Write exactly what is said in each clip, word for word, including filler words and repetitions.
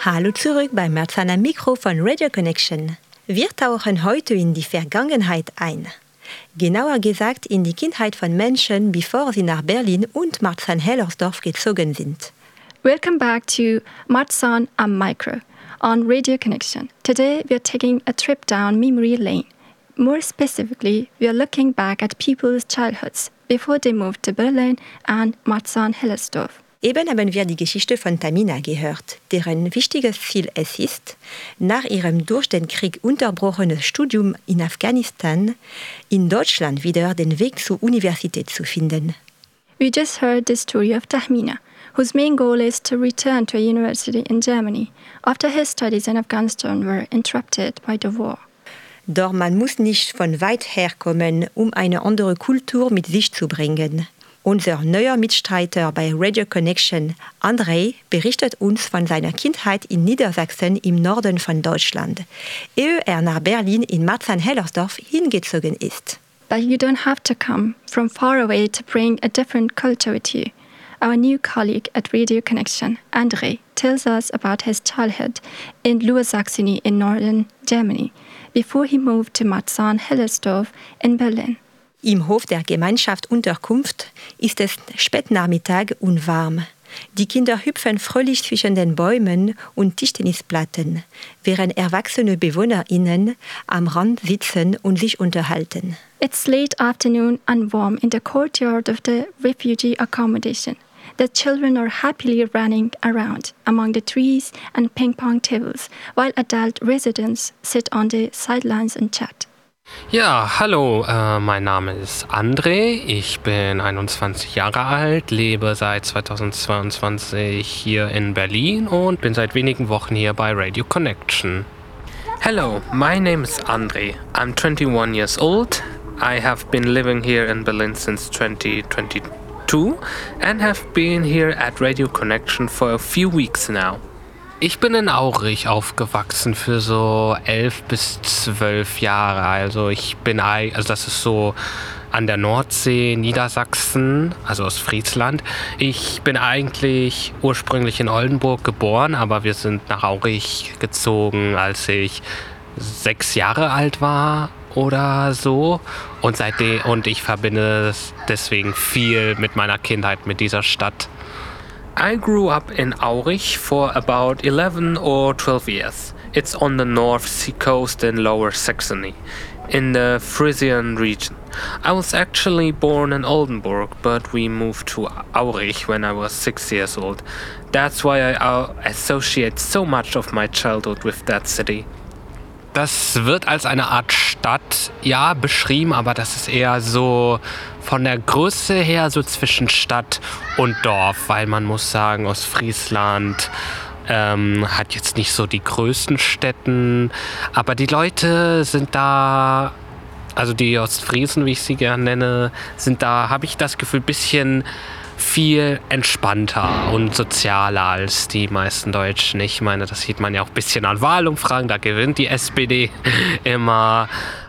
Hallo zurück bei Marzahn am Mikro von Radio Connection. Wir tauchen heute in die Vergangenheit ein. Genauer gesagt in die Kindheit von Menschen, bevor sie nach Berlin und Marzahn-Hellersdorf gezogen sind. Welcome back to Marzahn am Micro on Radio Connection. Today we are taking a trip down memory lane. More specifically, we are looking back at people's childhoods before they moved to Berlin and Marzahn-Hellersdorf. Eben haben wir die Geschichte von Tamina gehört, deren wichtiges Ziel es ist, nach ihrem durch den Krieg unterbrochenen Studium in Afghanistan in Deutschland wieder den Weg zur Universität zu finden. We just heard the story of Tahmina, whose main goal is to return to a university in Germany after his studies in Afghanistan were interrupted by the war. Doch man muss nicht von weit her kommen, um eine andere Kultur mit sich zu bringen. Unser neuer Mitstreiter bei Radio Connection, André, berichtet uns von seiner Kindheit in Niedersachsen im Norden von Deutschland, ehe er nach Berlin in Marzahn-Hellersdorf hingezogen ist. But you don't have to come from far away to bring a different culture with you. Our new colleague at Radio Connection, André, tells us about his childhood in Lower-Saxony in northern Germany, before he moved to Marzahn-Hellersdorf in Berlin. Im Hof der Gemeinschaft Unterkunft ist es Spätnachmittag und warm. Die Kinder hüpfen fröhlich zwischen den Bäumen und Tischtennisplatten, während erwachsene BewohnerInnen am Rand sitzen und sich unterhalten. It's late afternoon and warm in the courtyard of the refugee accommodation. The children are happily running around among the trees and ping-pong tables, while adult residents sit on the sidelines and chat. Ja, hallo, äh, mein Name ist André, ich bin einundzwanzig Jahre alt, lebe seit zweitausendzweiundzwanzig hier in Berlin und bin seit wenigen Wochen hier bei Radio Connection. Hello, my name is André. I'm twenty-one years old. I have been living here in Berlin since twenty twenty-two and have been here at Radio Connection for a few weeks now. Ich bin in Aurich aufgewachsen für so elf bis zwölf Jahre. Also ich bin, also das ist so an der Nordsee, Niedersachsen, also aus Friesland. Ich bin eigentlich ursprünglich in Oldenburg geboren, aber wir sind nach Aurich gezogen, als ich sechs Jahre alt war oder so. Und seitdem, und ich verbinde deswegen viel mit meiner Kindheit mit dieser Stadt. I grew up in Aurich for about eleven or twelve years. It's on the North Sea coast in Lower Saxony, in the Frisian region. I was actually born in Oldenburg, but we moved to Aurich when I was six years old. That's why I uh, associate so much of my childhood with that city. Das wird als eine Art Stadt, ja, beschrieben, aber das ist eher so von der Größe her so zwischen Stadt und Dorf, weil man muss sagen, Ostfriesland ähm, hat jetzt nicht so die größten Städten, aber die Leute sind da, also die Ostfriesen, wie ich sie gerne nenne, sind da, habe ich das Gefühl, ein bisschen viel entspannter und sozialer als die meisten Deutschen. Ich meine, das sieht man ja auch ein bisschen an Wahlumfragen, da gewinnt die S P D immer.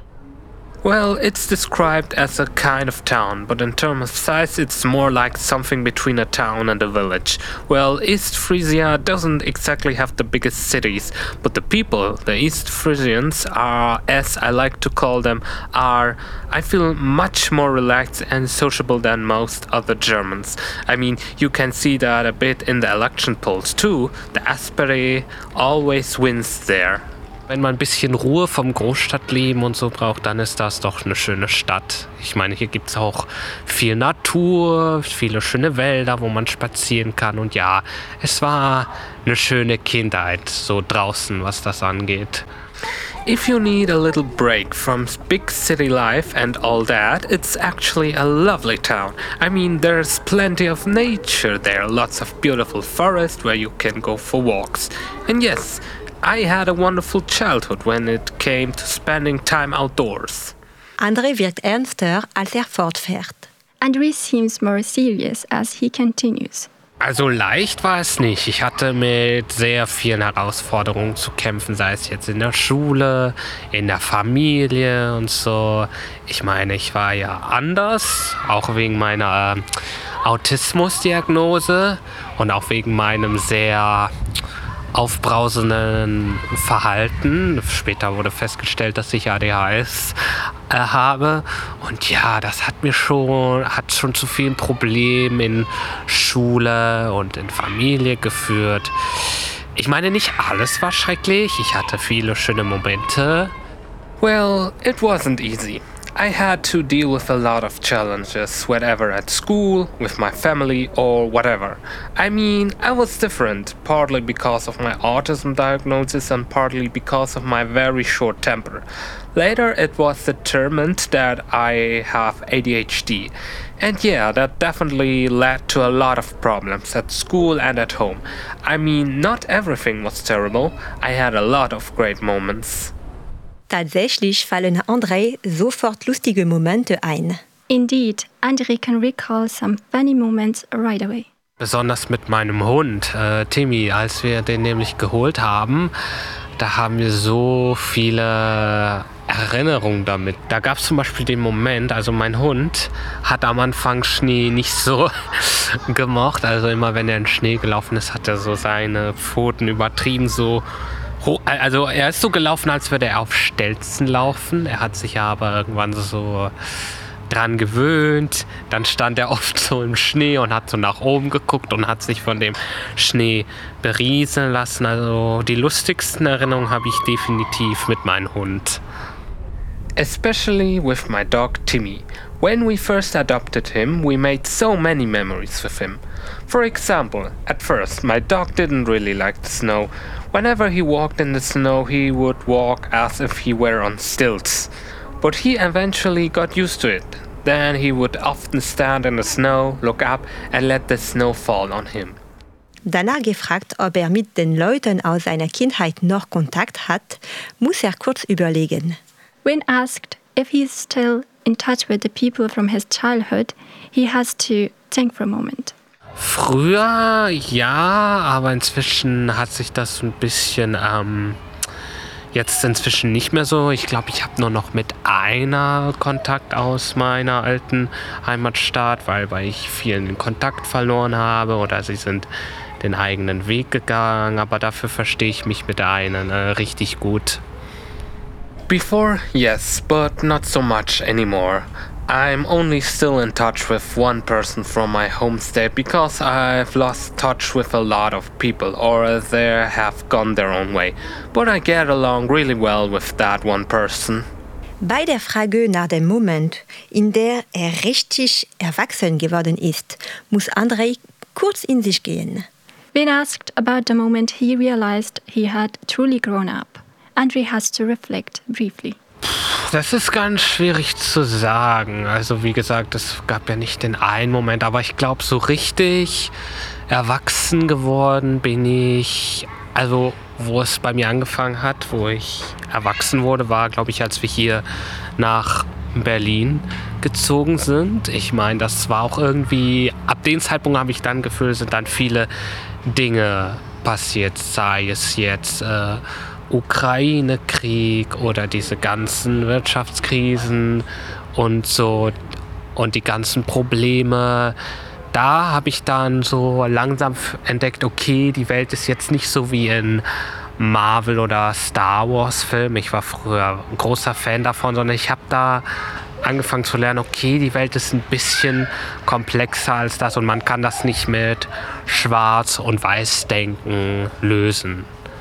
Well, it's described as a kind of town, but in terms of size it's more like something between a town and a village. Well, East Frisia doesn't exactly have the biggest cities, but the people, the East Frisians, are, as I like to call them, are, I feel, much more relaxed and sociable than most other Germans. I mean, you can see that a bit in the election polls too. The S P D always wins there. Wenn man ein bisschen Ruhe vom Großstadtleben und so braucht, dann ist das doch eine schöne Stadt. Ich meine, hier gibt es auch viel Natur, viele schöne Wälder, wo man spazieren kann. Und ja, es war eine schöne Kindheit, so draußen, was das angeht. If you need a little break from big city life and all that, it's actually a lovely town. I mean, there's plenty of nature there, lots of beautiful forest where you can go for walks. And yes, I had a wonderful childhood when it came to spending time outdoors. André wirkt ernster, als er fortfährt. André seems more serious as he continues. Also leicht war es nicht. Ich hatte mit sehr vielen Herausforderungen zu kämpfen, sei es jetzt in der Schule, in der Familie und so. Ich meine, ich war ja anders, auch wegen meiner äh, Autismusdiagnose und auch wegen meinem sehr aufbrausenden Verhalten. Später wurde festgestellt, dass ich A D H S äh, habe. Und ja, das hat mir schon, hat schon zu vielen Problemen in Schule und in Familie geführt. Ich meine, nicht alles war schrecklich. Ich hatte viele schöne Momente. Well, it wasn't easy. I had to deal with a lot of challenges, whether at school, with my family, or whatever. I mean, I was different, partly because of my autism diagnosis and partly because of my very short temper. Later, it was determined that I have A D H D. And yeah, that definitely led to a lot of problems at school and at home. I mean, not everything was terrible. I had a lot of great moments. Tatsächlich fallen André sofort lustige Momente ein. Indeed, André can recall some funny moments right away. Besonders mit meinem Hund, äh, Timmy, als wir den nämlich geholt haben, da haben wir so viele Erinnerungen damit. Da gab es zum Beispiel den Moment, also mein Hund hat am Anfang Schnee nicht so gemocht. Also immer wenn er in Schnee gelaufen ist, hat er so seine Pfoten übertrieben so. Also er ist so gelaufen, als würde er auf Stelzen laufen. Er hat sich aber irgendwann so dran gewöhnt. Dann stand er oft so im Schnee und hat so nach oben geguckt und hat sich von dem Schnee berieseln lassen. Also die lustigsten Erinnerungen habe ich definitiv mit meinem Hund. Especially with my dog Timmy. When we first adopted him, we made so many memories with him. For example, at first, my dog didn't really like the snow. Whenever he walked in the snow, he would walk as if he were on stilts. But he eventually got used to it. Then he would often stand in the snow, look up, and let the snow fall on him. Danach gefragt, ob er mit den Leuten aus seiner Kindheit noch Kontakt hat, muss er kurz überlegen. When asked if he's still in touch with the people from his childhood, he has to think for a moment. Früher ja, aber inzwischen hat sich das ein bisschen, ähm, jetzt inzwischen nicht mehr so. Ich glaube, ich habe nur noch mit einer Kontakt aus meiner alten Heimatstadt, weil, weil ich vielen den Kontakt verloren habe oder sie sind den eigenen Weg gegangen. Aber dafür verstehe ich mich mit der einen äh, richtig gut. Before, yes, but not so much anymore. I'm only still in touch with one person from my home state because I've lost touch with a lot of people or they have gone their own way. But I get along really well with that one person. Bei der Frage nach dem Moment, in der er richtig erwachsen geworden ist, muss André kurz in sich gehen. When asked about the moment he realized he had truly grown up, André has to reflect briefly. Das ist ganz schwierig zu sagen. Also wie gesagt, es gab ja nicht den einen Moment, aber ich glaube, so richtig erwachsen geworden bin ich, also wo es bei mir angefangen hat, wo ich erwachsen wurde, war, glaube ich, als wir hier nach Berlin gezogen sind. Ich meine, das war auch irgendwie, ab dem Zeitpunkt habe ich dann gefühlt, sind dann viele Dinge passiert, sei es jetzt äh, Ukraine-Krieg oder diese ganzen Wirtschaftskrisen und so und die ganzen Probleme. Da habe ich dann so langsam entdeckt, okay, die Welt ist jetzt nicht so wie in Marvel- oder Star Wars-Filmen. Ich war früher ein großer Fan davon, sondern ich habe da angefangen zu lernen, okay, die Welt ist ein bisschen komplexer als das und man kann das nicht mit Schwarz- und Weiß-Denken lösen.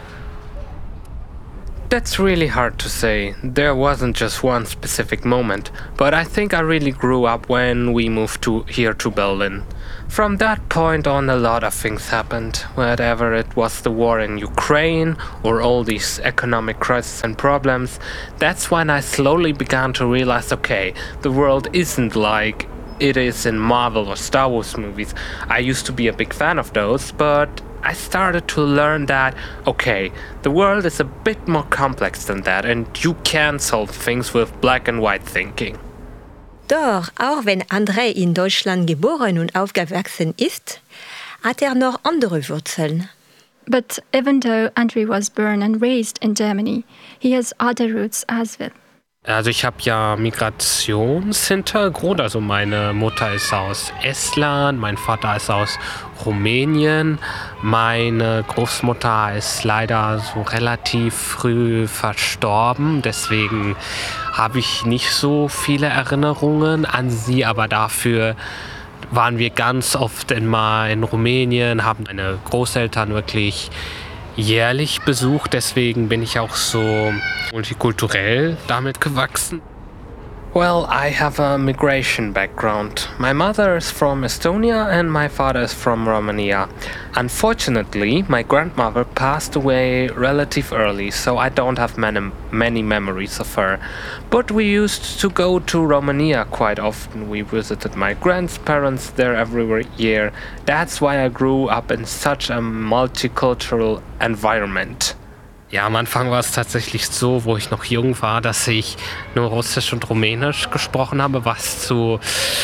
That's really hard to say. There wasn't just one specific moment, but I think I really grew up when we moved to here to Berlin. From that point on, a lot of things happened, whether it was the war in Ukraine or all these economic crises and problems. That's when I slowly began to realize, okay, the world isn't like it is in Marvel or Star Wars movies. I used to be a big fan of those, but I started to learn that, okay, the world is a bit more complex than that and you can solve things with black and white thinking. Doch, auch wenn André in Deutschland geboren und aufgewachsen ist, hat er noch andere Wurzeln. But even though André was born and raised in Germany, he has other roots as well. Also ich habe ja Migrationshintergrund, also meine Mutter ist aus Estland, mein Vater ist aus Rumänien, meine Großmutter ist leider so relativ früh verstorben, deswegen habe ich nicht so viele Erinnerungen an sie, aber dafür waren wir ganz oft in, mal in Rumänien, haben meine Großeltern wirklich jährlich besucht, deswegen bin ich auch so multikulturell damit gewachsen. Well, I have a migration background. My mother is from Estonia and my father is from Romania. Unfortunately, my grandmother passed away relatively early, so I don't have many, many memories of her. But we used to go to Romania quite often. We visited my grandparents there every year. That's why I grew up in such a multicultural environment. Ja, am Anfang war es tatsächlich so, wo ich noch jung war, dass ich nur Russisch und Rumänisch gesprochen habe, was zu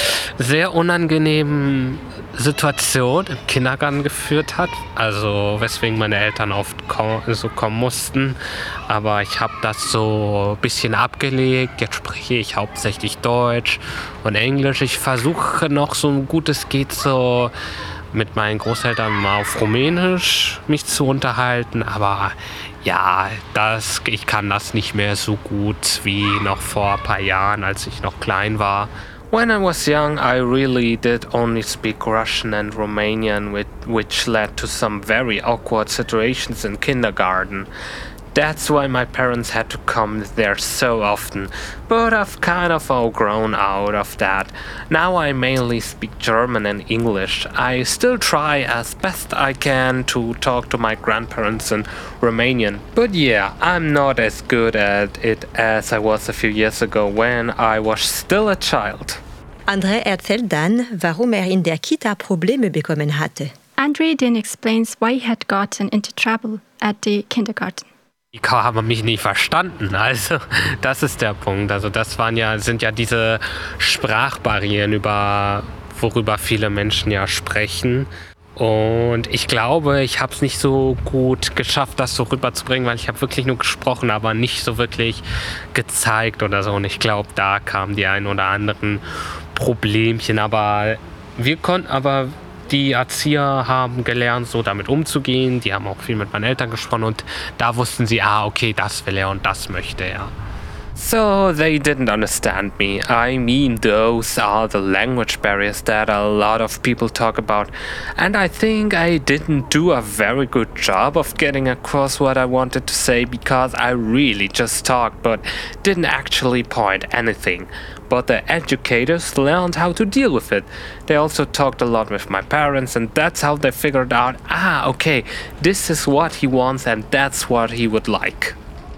sehr unangenehmen Situationen im Kindergarten geführt hat. Also weswegen meine Eltern oft ko- so kommen mussten. Aber ich habe das so ein bisschen abgelegt. Jetzt spreche ich hauptsächlich Deutsch und Englisch. Ich versuche noch so gut es geht so mit meinen Großeltern mal auf Rumänisch mich zu unterhalten, aber ja, das, ich kann das nicht mehr so gut wie noch vor ein paar Jahren, als ich noch klein war. When I was young, I really did only speak Russian and Romanian, which, which led to some very awkward situations in kindergarten. That's why my parents had to come there so often, but I've kind of outgrown out of that. Now I mainly speak German and English. I still try as best I can to talk to my grandparents in Romanian, but yeah, I'm not as good at it as I was a few years ago when I was still a child. André erzählt dann, warum er in der Kita Probleme bekommen hatte. André then explains why he had gotten into trouble at the kindergarten. Die haben mich nie verstanden, also das ist der Punkt. Also das waren ja, sind ja diese Sprachbarrieren, über, worüber viele Menschen ja sprechen. Und ich glaube, ich habe es nicht so gut geschafft, das so rüberzubringen, weil ich habe wirklich nur gesprochen, aber nicht so wirklich gezeigt oder so. Und ich glaube, da kamen die ein oder anderen Problemchen. Aber wir konnten aber... Die Erzieher haben gelernt, so damit umzugehen. Die haben auch viel mit meinen Eltern gesprochen und da wussten sie, ah, okay, das will er und das möchte er. So they didn't understand me. I mean, those are the language barriers that a lot of people talk about. And I think I didn't do a very good job of getting across what I wanted to say because I really just talked but didn't actually point anything. But the educators learned how to deal with it. They also talked a lot with my parents and that's how they figured out, ah, okay, this is what he wants and that's what he would like.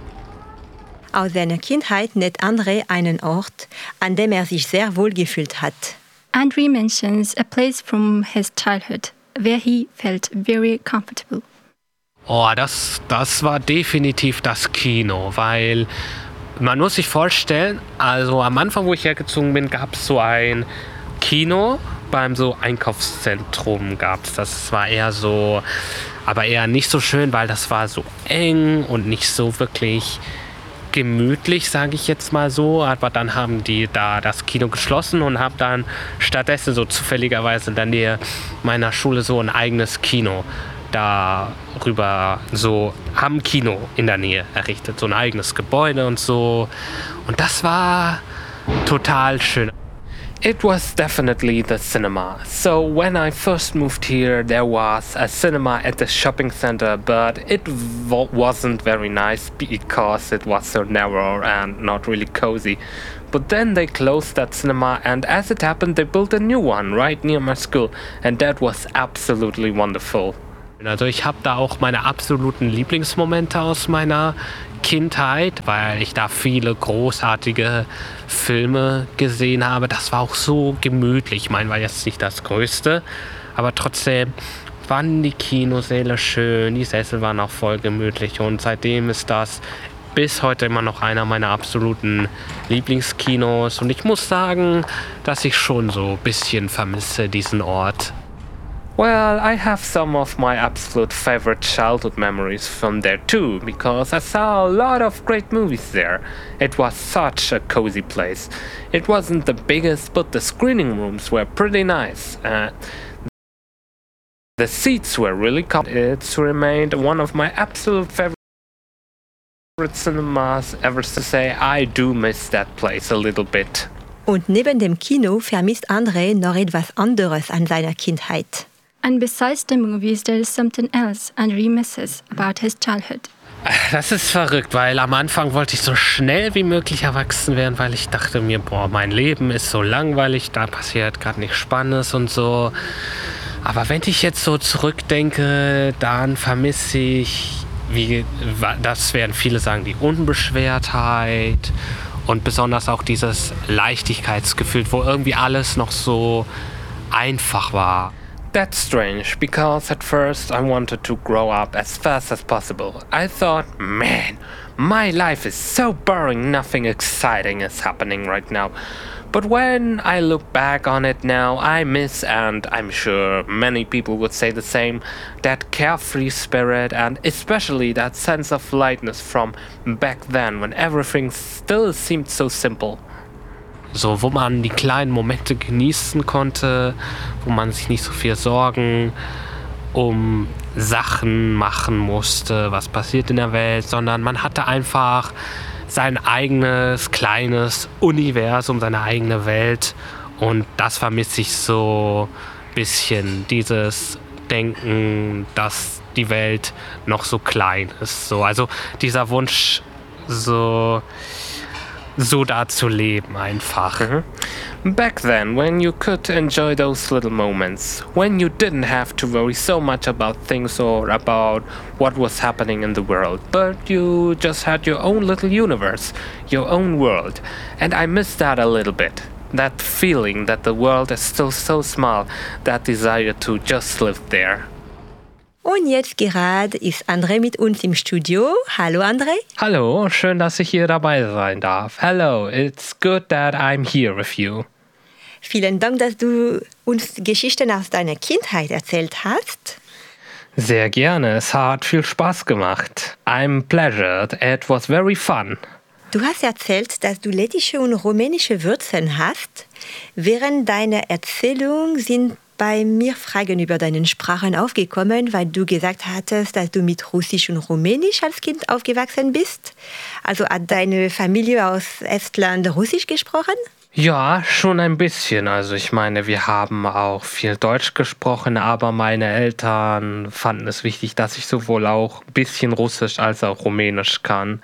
Aus seiner Kindheit nennt André einen Ort, an dem er sich sehr wohl gefühlt hat. André mentions a place from his childhood where he felt very comfortable. Oh, das, das war definitiv das Kino, weil man muss sich vorstellen, also am Anfang, wo ich hergezogen bin, gab es so ein Kino beim so Einkaufszentrum gab es. Das war eher so, aber eher nicht so schön, weil das war so eng und nicht so wirklich gemütlich, sage ich jetzt mal so. Aber dann haben die da das Kino geschlossen und haben dann stattdessen so zufälligerweise in der Nähe meiner Schule so ein eigenes Kino darüber, so haben Kino in der Nähe errichtet, so ein eigenes Gebäude und so. Und das war total schön. It was definitely the cinema. So when I first moved here, there was a cinema at the shopping center, but it w- wasn't very nice because it was so narrow and not really cozy. But then they closed that cinema, and as it happened, they built a new one right near my school, and that was absolutely wonderful. Also ich habe da auch meine absoluten Lieblingsmomente aus meiner Kindheit, weil ich da viele großartige Filme gesehen habe. Das war auch so gemütlich. Ich meine, war jetzt nicht das Größte, aber trotzdem waren die Kinosäle schön, die Sessel waren auch voll gemütlich und seitdem ist das bis heute immer noch einer meiner absoluten Lieblingskinos und ich muss sagen, dass ich schon so ein bisschen vermisse diesen Ort. Well, I have some of my absolute favorite childhood memories from there too, because I saw a lot of great movies there. It was such a cozy place. It wasn't the biggest, but the screening rooms were pretty nice. Uh, the seats were really comfortable. It's remained one of my absolute favorite cinemas ever to say. I do miss that place a little bit. Und neben dem Kino vermisst André noch etwas anderes an seiner Kindheit. And besides the movies, there is something else André misses about his childhood. Das ist verrückt, weil am Anfang wollte ich so schnell wie möglich erwachsen werden, weil ich dachte mir, boah, mein Leben ist so langweilig, da passiert gerade nichts Spannendes und so. Aber wenn ich jetzt so zurückdenke, dann vermisse ich, wie, das werden viele sagen, die Unbeschwertheit und besonders auch dieses Leichtigkeitsgefühl, wo irgendwie alles noch so einfach war. That's strange, because at first I wanted to grow up as fast as possible. I thought, man, my life is so boring, nothing exciting is happening right now. But when I look back on it now, I miss, and I'm sure many people would say the same, that carefree spirit and especially that sense of lightness from back then when everything still seemed so simple. So, wo man die kleinen Momente genießen konnte, wo man sich nicht so viel Sorgen um Sachen machen musste, was passiert in der Welt, sondern man hatte einfach sein eigenes kleines Universum, seine eigene Welt und das vermisse ich so ein bisschen, dieses Denken, dass die Welt noch so klein ist. So, also dieser Wunsch, so so da zu leben einfach. Mm-hmm. Back then, when you could enjoy those little moments, when you didn't have to worry so much about things or about what was happening in the world, but you just had your own little universe, your own world. And I miss that a little bit. That feeling that the world is still so small, that desire to just live there. Und jetzt gerade ist André mit uns im Studio. Hallo André. Hallo, schön, dass ich hier dabei sein darf. Hello, it's good that I'm here with you. Vielen Dank, dass du uns Geschichten aus deiner Kindheit erzählt hast. Sehr gerne, es hat viel Spaß gemacht. I'm pleasured, it was very fun. Du hast erzählt, dass du lettische und rumänische Wurzeln hast. Während deiner Erzählung sind bei mir Fragen über deine Sprachen aufgekommen, weil du gesagt hattest, dass du mit Russisch und Rumänisch als Kind aufgewachsen bist. Also hat deine Familie aus Estland Russisch gesprochen? Ja, schon ein bisschen. Also ich meine, wir haben auch viel Deutsch gesprochen, aber meine Eltern fanden es wichtig, dass ich sowohl auch ein bisschen Russisch als auch Rumänisch kann.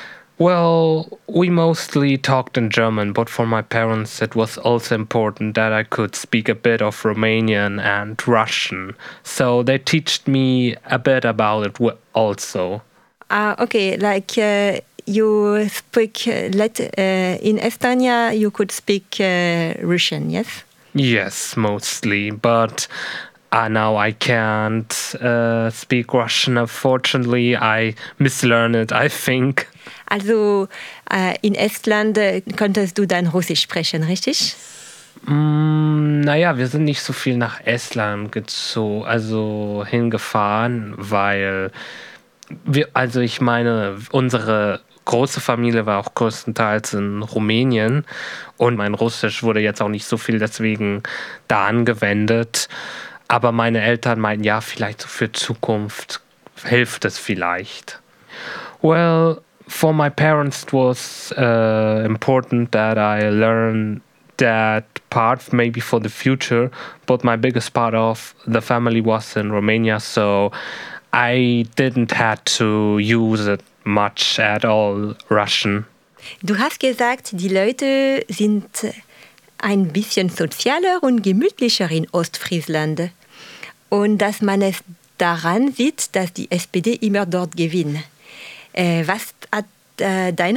Well, we mostly talked in German, but for my parents it was also important that I could speak a bit of Romanian and Russian. So they taught me a bit about it also. Ah, okay, like uh, you speak, uh, let, uh, in Estonia you could speak uh, Russian, yes? Yes, mostly, but uh, now I can't uh, speak Russian, unfortunately. I mislearned it, I think. Also äh, in Estland äh, konntest du dann Russisch sprechen, richtig? Mm, naja, wir sind nicht so viel nach Estland gezogen, also hingefahren, weil wir, also ich meine, unsere große Familie war auch größtenteils in Rumänien und mein Russisch wurde jetzt auch nicht so viel deswegen da angewendet. Aber meine Eltern meinten, ja, vielleicht so für Zukunft hilft es vielleicht. Well, for my parents it was uh, important that I learn that part maybe for the future, but my biggest part of the family was in Romania, so I didn't have to use it much at all, Russian. Du hast gesagt, die Leute sind ein bisschen sozialer und gemütlicher in Ostfriesland und dass man es daran sieht, dass die S P D immer dort gewinnt. Äh, was hat äh, deiner